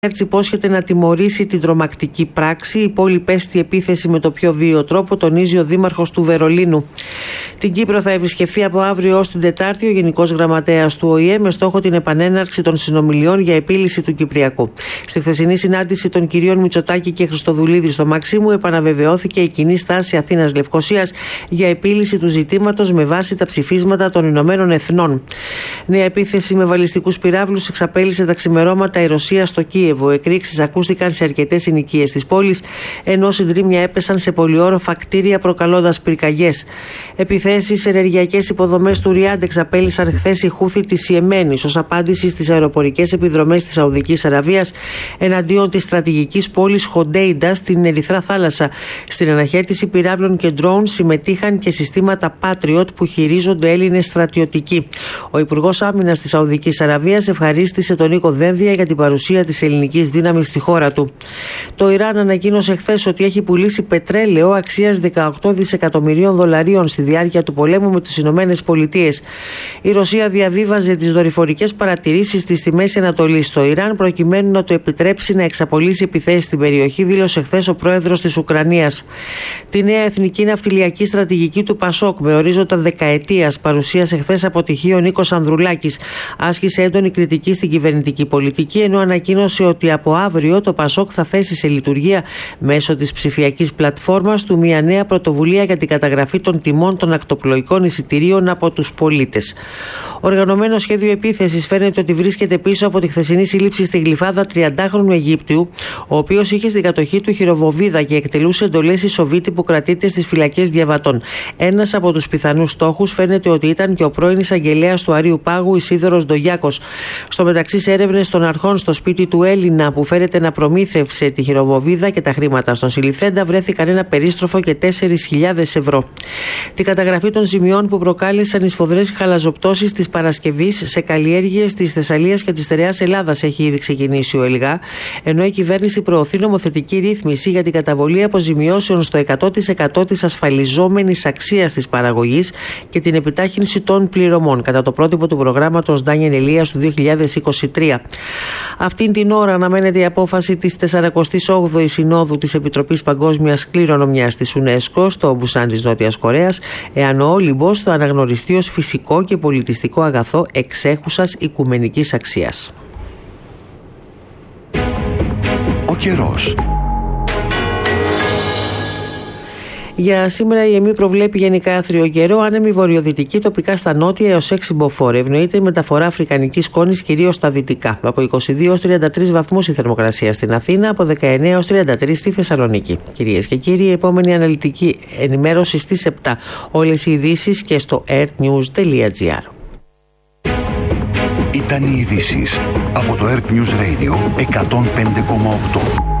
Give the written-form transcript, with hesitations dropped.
Έτσι υπόσχεται να τιμωρήσει την τρομακτική πράξη. Η πόλη πέστη επίθεση με το πιο βίαιο τρόπο, τονίζει ο Δήμαρχος του Βερολίνου. Την Κύπρο θα επισκεφθεί από αύριο ως την Τετάρτη ο Γενικός Γραμματέας του ΟΗΕ με στόχο την επανέναρξη των συνομιλιών για επίλυση του Κυπριακού. Στη χθεσινή συνάντηση των κυρίων Μητσοτάκη και Χριστοδουλίδη στο Μαξίμου επαναβεβαιώθηκε η κοινή στάση Αθήνας-Λευκωσίας για επίλυση του ζητήματος με βάση τα ψηφίσματα των Ηνωμένων Εθνών. Νέα επίθεση με βαλιστικούς πυράβλους εξαπέλυσε τα ξημερώματα η Ρωσία στο Κίεβο. Εκρήξεις ακούστηκαν σε αρκετές συνοικίες της πόλης, ενώ συντρίμμια έπεσαν σε πολυόροφα κτίρια προκαλώντας πυρκαγιές. Επιθέσεις σε ενεργειακές υποδομές του Ριάντ εξαπέλυσαν χθες οι Χούθη της Ιεμένης ως απάντηση στις αεροπορικές επιδρομές της Σαουδικής Αραβίας εναντίον της στρατηγικής πόλης Χοντέιντα στην Ερυθρά Θάλασσα. Στην αναχέτηση πυράβλων και ντρόουν συμμετείχαν και συστήματα Patriot που χειρίζονται Έλληνες στρατιωτικοί. Ο Υπουργός Άμυνας της Σαουδικής Αραβίας ευχαρίστησε τον Νίκο Δένδια για την παρουσία της ελληνικής δύναμης στη χώρα του. Το Ιράν ανακοίνωσε χθες ότι έχει πουλήσει πετρέλαιο αξίας $18 δισεκατομμυρίων στη διάρκεια του πολέμου με τις Ηνωμένες Πολιτείες. Η Ρωσία διαβίβαζε τις δορυφορικές παρατηρήσεις της στη Μέση Ανατολή στο Ιράν προκειμένου να του επιτρέψει να εξαπολύσει επιθέσεις στην περιοχή, δήλωσε χθες ο πρόεδρος της Ουκρανίας. Τη νέα εθνική ναυτιλιακή στρατηγική του Πασόκ με ορίζοντα δεκαετίας παρουσίασε χθες αποτυχία ο Νίκος Ανδρουλάκης. Άσκησε έντονη κριτική στην κυβερνητική πολιτική, ενώ ανακοίνωσε ότι από αύριο το Πασόκ θα θέσει σε λειτουργία μέσω της ψηφιακής πλατφόρμας του μια νέα πρωτοβουλία για την καταγραφή των τιμών των ακτοπλοϊκών εισιτηρίων από τους πολίτες. Οργανωμένο σχέδιο επίθεσης φαίνεται ότι βρίσκεται πίσω από τη χθεσινή σύλληψη στη Γλυφάδα 30χρονου Αιγύπτιου, ο οποίος είχε στην κατοχή του χειροβοβίδα και εκτελούσε εντολές Ισοβίτη που κρατείται στις φυλακές διαβατών. Ένας από τους πιθανούς στόχους φαίνεται ότι ήταν και ο πρώην εισαγγελέας του Αρείου Πάγου Ισίδωρος Ντογιάκος. Στο μεταξύ, σε έρευνες των αρχών στο σπίτι του Έλληνα που φέρεται να προμήθευσε τη χειροβοβίδα και τα χρήματα στον συλληφθέντα βρέθηκαν ένα περίστροφο και 4.000 ευρώ. Την καταγραφή των ζημιών που προκάλεσαν οι σφοδρές χαλαζοπτώσεις της Παρασκευής σε καλλιέργειες της Θεσσαλίας και της στερεάς Ελλάδας έχει ήδη ξεκινήσει ο ΕΛΓΑ, ενώ η κυβέρνηση προωθεί νομοθετική ρύθμιση για την καταβολή αποζημιώσεων στο 100% της ασφαλιζόμενης αξίας της παραγωγής και την επιτάχυνση των πληρωμών κατά το πρότυπο του προγράμματος Ντάνιελ Ελίας του 2023. Αυτήν την ώρα αναμένεται η απόφαση της 48ης Συνόδου της Επιτροπής Παγκόσμιας Κληρονομιάς της UNESCO στο Μπουσάν της Νότιας Κορέας, εάν ο Όλυμπος θα αναγνωριστεί ως φυσικό και πολιτιστικό αγαθό εξέχουσας οικουμενικής αξίας. Ο καιρός. Για σήμερα η ΕΜΗ προβλέπει γενικά άθριο καιρό, άνεμη βορειοδυτική, τοπικά στα νότια έως 6 μποφόρ. Ευνοείται η μεταφορά αφρικανικής σκόνης κυρίως στα δυτικά. Από 22 έως 33 βαθμούς η θερμοκρασία στην Αθήνα, από 19 έως 33 στη Θεσσαλονίκη. Κυρίες και κύριοι, η επόμενη αναλυτική ενημέρωση στις 7. Όλες οι ειδήσεις και στο earthnews.gr. Ήταν οι ειδήσεις από το Earth News Radio 105,8.